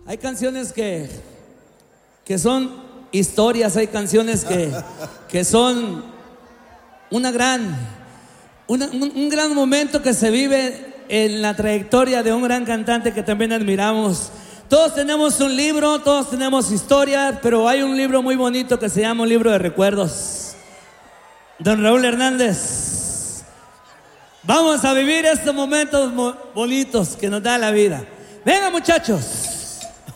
Hay canciones que son historias, hay canciones que son un gran momento que se vive en la trayectoria de un gran cantante que también admiramos. Todos tenemos un libro, todos tenemos historias, pero hay un libro muy bonito que se llama Un Libro de Recuerdos. Don Raúl Hernández, vamos a vivir estos momentos bonitos que nos da la vida. Venga, muchachos.